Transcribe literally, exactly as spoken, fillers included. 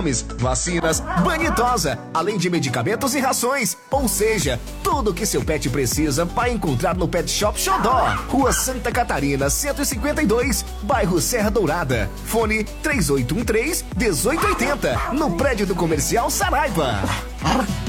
exames, vacinas, banho e tosa, além de medicamentos e rações. Ou seja, tudo que seu pet precisa vai encontrar no Pet Shop Xodó. Rua Santa Catarina, cento e cinquenta e dois, bairro Serra Dourada. Fone três oito um três, um oito oito zero, no prédio do Comercial Saraiva.